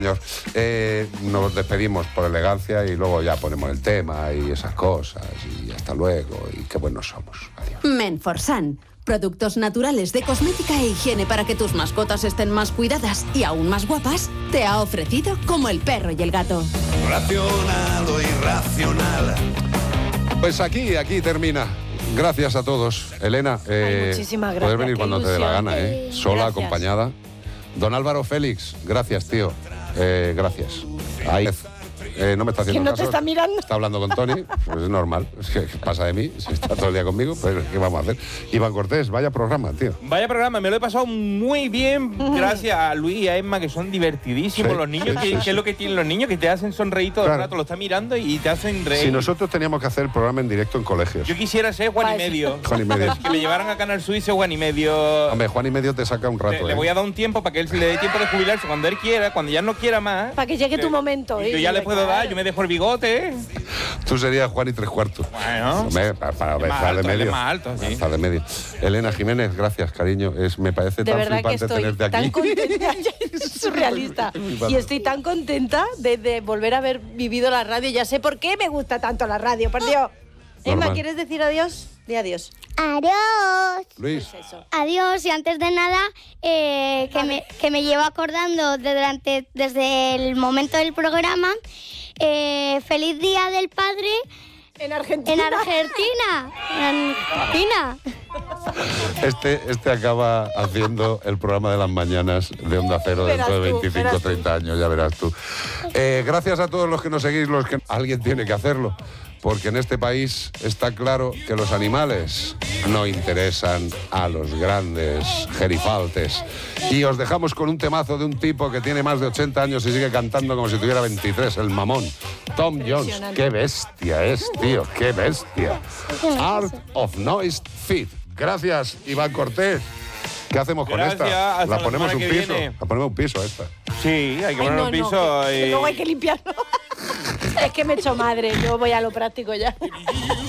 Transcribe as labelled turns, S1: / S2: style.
S1: Señor, nos despedimos por elegancia y luego ya ponemos el tema y esas cosas y hasta luego y qué buenos somos. Adiós.
S2: Menforsan, productos naturales de cosmética e higiene para que tus mascotas estén más cuidadas y aún más guapas, te ha ofrecido Como el perro y el gato.
S3: Racional o irracional.
S1: Pues aquí termina. Gracias a todos. Elena,
S4: muchísimas gracias.
S1: puedes venir cuando te dé la gana, sola,
S4: Gracias.
S1: acompañada. Don Álvaro Félix, gracias, tío. Gracias. Ahí. No me está haciendo
S4: ¿Quién no
S1: caso.
S4: te está mirando?
S1: Está hablando con Tony, pues es normal. Es que pasa de mí, si está todo el día conmigo, pues ¿qué vamos a hacer? Iván Cortés, vaya programa, tío.
S5: Vaya programa, me lo he pasado muy bien gracias a Luis y a Emma, que son divertidísimos.
S1: Sí,
S5: los niños,
S1: sí,
S5: ¿qué es lo que tienen los niños? Que te hacen sonreír todo el rato, lo estás mirando y te hacen reír.
S1: Si nosotros teníamos que hacer el programa en directo en colegios.
S5: Yo quisiera ser Juan y medio.
S1: Juan y medio.
S5: Que me llevaran a Canal Suizo Juan y medio.
S1: Hombre, Juan y medio te saca un rato,
S5: Le voy a dar un tiempo para que él le dé tiempo de jubilarse cuando él quiera, cuando ya no quiera más.
S4: Para que llegue tu momento.
S5: Yo ya le puedo dar, yo me dejo el bigote.
S1: Tú serías Juan y 3/4.
S5: Bueno.
S1: Hombre, para
S5: Es más
S1: estar de
S5: alto, él
S1: medio.
S5: es más alto, sí.
S1: Estar de medio. Elena Jiménez, gracias, cariño. Me parece
S4: De
S1: tan
S4: verdad que
S1: flipante
S4: estoy
S1: tenerte aquí.
S4: tan contenta, es surrealista. Y estoy tan contenta de volver a haber vivido la radio. Ya sé por qué me gusta tanto la radio, por Dios. Emma,
S1: Normal.
S4: ¿quieres decir adiós? Di adiós.
S6: Adiós.
S1: Luis,
S6: Adiós, y antes de nada, que me llevo acordando desde el momento del programa, feliz Día del Padre
S4: En Argentina.
S6: en Argentina. En Argentina.
S1: este acaba haciendo el programa de las mañanas de Onda Cero dentro de
S4: Verás tú,
S1: 25
S4: verás
S1: o
S4: tú.
S1: 30 años, ya verás tú. Gracias a todos los que nos seguís, los que alguien tiene que hacerlo. Porque en este país está claro que los animales no interesan a los grandes gerifaltes. Y os dejamos con un temazo de un tipo que tiene más de 80 años y sigue cantando como si tuviera 23, el mamón. Tom Jones. Qué bestia es, tío, qué bestia. Art of Noise Fit. Gracias, Iván Cortés. ¿Qué hacemos con
S5: Gracias,
S1: esta?
S5: hasta
S1: La
S5: la
S1: ponemos un
S5: semana que
S1: piso.
S5: viene.
S1: La ponemos un piso a esta.
S5: Sí, hay que
S4: Ay,
S5: poner
S4: no,
S5: un piso
S4: que
S5: y...
S4: luego hay que limpiarlo. Es que me he hecho madre, yo voy a lo práctico ya.